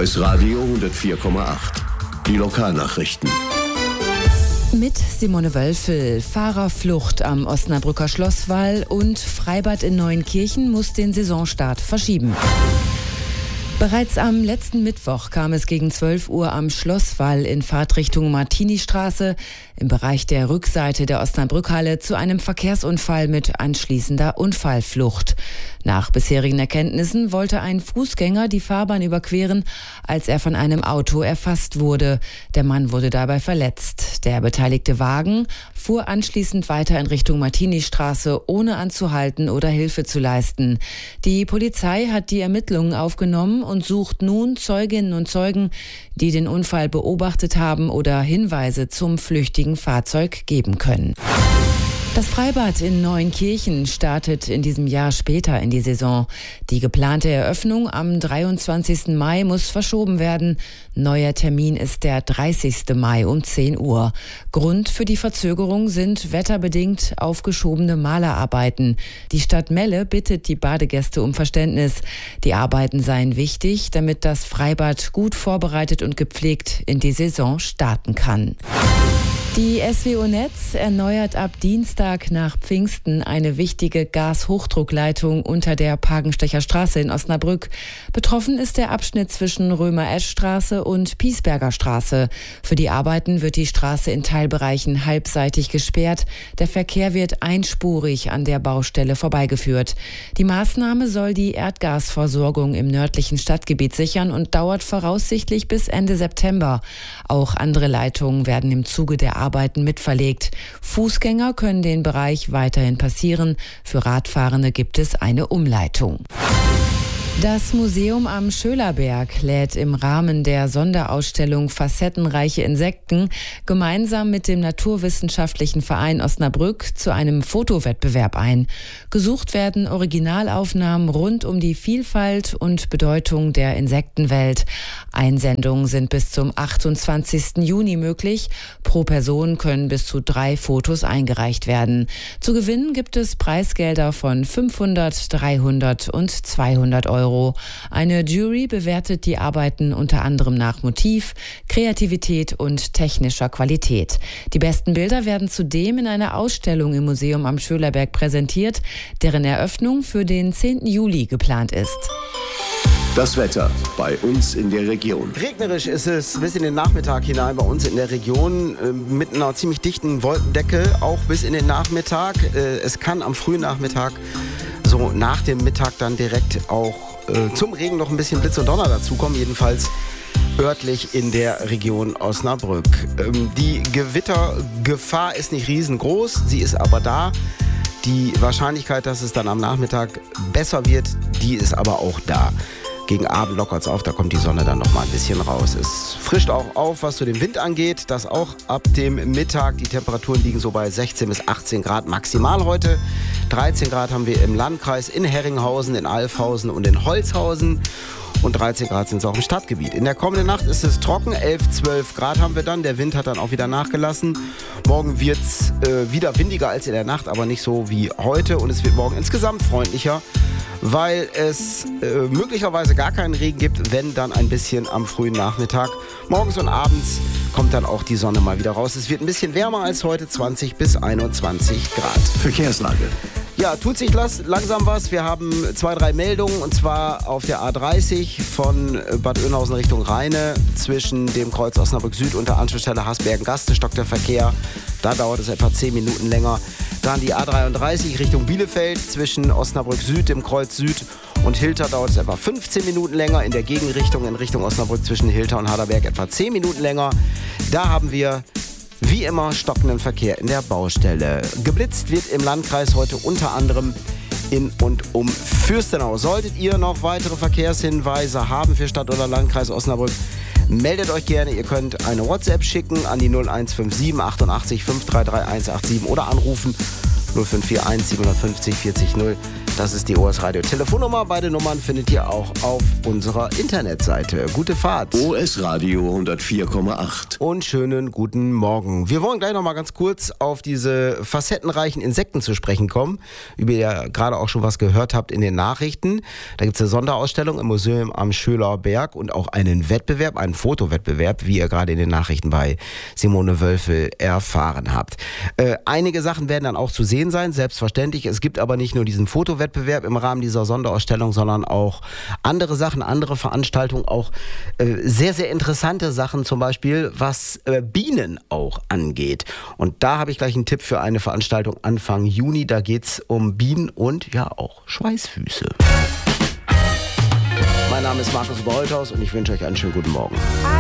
Voice Radio 104,8. Die Lokalnachrichten. Mit Simone Wölfel. Fahrerflucht am Osnabrücker Schlosswall und Freibad in Neuenkirchen muss den Saisonstart verschieben. Bereits am letzten Mittwoch kam es gegen 12 Uhr am Schlosswall in Fahrtrichtung Martini-Straße im Bereich der Rückseite der Osnabrückhalle zu einem Verkehrsunfall mit anschließender Unfallflucht. Nach bisherigen Erkenntnissen wollte ein Fußgänger die Fahrbahn überqueren, als er von einem Auto erfasst wurde. Der Mann wurde dabei verletzt. Der beteiligte Wagen fuhr anschließend weiter in Richtung Martini-Straße, ohne anzuhalten oder Hilfe zu leisten. Die Polizei hat die Ermittlungen aufgenommen und sucht nun Zeuginnen und Zeugen, die den Unfall beobachtet haben oder Hinweise zum flüchtigen Fahrzeug geben können. Das Freibad in Neuenkirchen startet in diesem Jahr später in die Saison. Die geplante Eröffnung am 23. Mai muss verschoben werden. Neuer Termin ist der 30. Mai um 10 Uhr. Grund für die Verzögerung sind wetterbedingt aufgeschobene Malerarbeiten. Die Stadt Melle bittet die Badegäste um Verständnis. Die Arbeiten seien wichtig, damit das Freibad gut vorbereitet und gepflegt in die Saison starten kann. Die SWO Netz erneuert ab Dienstag nach Pfingsten eine wichtige Gashochdruckleitung unter der Pagenstecher Straße in Osnabrück. Betroffen ist der Abschnitt zwischen Römer-Esch-Straße und Piesberger Straße. Für die Arbeiten wird die Straße in Teilbereichen halbseitig gesperrt. Der Verkehr wird einspurig an der Baustelle vorbeigeführt. Die Maßnahme soll die Erdgasversorgung im nördlichen Stadtgebiet sichern und dauert voraussichtlich bis Ende September. Auch andere Leitungen werden im Zuge der Arbeiten mitverlegt. Fußgänger können den Bereich weiterhin passieren. Für Radfahrende gibt es eine Umleitung. Das Museum am Schölerberg lädt im Rahmen der Sonderausstellung Facettenreiche Insekten gemeinsam mit dem Naturwissenschaftlichen Verein Osnabrück zu einem Fotowettbewerb ein. Gesucht werden Originalaufnahmen rund um die Vielfalt und Bedeutung der Insektenwelt. Einsendungen sind bis zum 28. Juni möglich. Pro Person können bis zu 3 Fotos eingereicht werden. Zu gewinnen gibt es Preisgelder von 500, 300 und 200 Euro. Eine Jury bewertet die Arbeiten unter anderem nach Motiv, Kreativität und technischer Qualität. Die besten Bilder werden zudem in einer Ausstellung im Museum am Schölerberg präsentiert, deren Eröffnung für den 10. Juli geplant ist. Das Wetter bei uns in der Region. Regnerisch ist es bis in den Nachmittag hinein bei uns in der Region mit einer ziemlich dichten Wolkendecke, auch bis in den Nachmittag. Es kann am frühen Nachmittag, so nach dem Mittag dann direkt auch zum Regen noch ein bisschen Blitz und Donner dazukommen, jedenfalls örtlich in der Region Osnabrück. Die Gewittergefahr ist nicht riesengroß, sie ist aber da. Die Wahrscheinlichkeit, dass es dann am Nachmittag besser wird, die ist aber auch da. Gegen Abend lockert es auf, da kommt die Sonne dann noch mal ein bisschen raus. Es frischt auch auf, was so den Wind angeht. Das auch ab dem Mittag. Die Temperaturen liegen so bei 16 bis 18 Grad maximal heute. 13 Grad haben wir im Landkreis in Herringhausen, in Alfhausen und in Holzhausen. Und 13 Grad sind es auch im Stadtgebiet. In der kommenden Nacht ist es trocken, 11, 12 Grad haben wir dann. Der Wind hat dann auch wieder nachgelassen. Morgen wird es wieder windiger als in der Nacht, aber nicht so wie heute. Und es wird morgen insgesamt freundlicher, weil es möglicherweise gar keinen Regen gibt, wenn dann ein bisschen am frühen Nachmittag. Morgens und abends kommt dann auch die Sonne mal wieder raus. Es wird ein bisschen wärmer als heute, 20 bis 21 Grad. Verkehrslage. Ja, tut sich langsam was. Wir haben 2, 3 Meldungen, und zwar auf der A30 von Bad Oeynhausen Richtung Rheine zwischen dem Kreuz Osnabrück Süd und der Anschlussstelle Hasbergen-Gaste stockt der Verkehr. Da dauert es etwa 10 Minuten länger. Dann die A33 Richtung Bielefeld zwischen Osnabrück Süd, dem Kreuz Süd und Hilter dauert es etwa 15 Minuten länger. In der Gegenrichtung in Richtung Osnabrück zwischen Hilter und Harderberg etwa 10 Minuten länger. Da haben wir wie immer stockenden Verkehr in der Baustelle. Geblitzt wird im Landkreis heute unter anderem in und um Fürstenau. Solltet ihr noch weitere Verkehrshinweise haben für Stadt oder Landkreis Osnabrück, meldet euch gerne. Ihr könnt eine WhatsApp schicken an die 0157 88 533 187 oder anrufen 0541 750 40 0. Das ist die OS Radio Telefonnummer. Beide Nummern findet ihr auch auf unserer Internetseite. Gute Fahrt. OS Radio 104,8. Und schönen guten Morgen. Wir wollen gleich noch mal ganz kurz auf diese facettenreichen Insekten zu sprechen kommen, über die ihr gerade auch schon was gehört habt in den Nachrichten. Da gibt es eine Sonderausstellung im Museum am Schöler Berg und auch einen Wettbewerb, einen Fotowettbewerb, wie ihr gerade in den Nachrichten bei Simone Wölfel erfahren habt. Einige Sachen werden dann auch zu sehen sein, selbstverständlich. Es gibt aber nicht nur diesen Fotowettbewerb im Rahmen dieser Sonderausstellung, sondern auch andere Sachen, andere Veranstaltungen, auch sehr, sehr interessante Sachen, zum Beispiel was Bienen auch angeht. Und da habe ich gleich einen Tipp für eine Veranstaltung Anfang Juni. Da geht es um Bienen und ja auch Schweißfüße. Mein Name ist Markus Oberholthaus und ich wünsche euch einen schönen guten Morgen.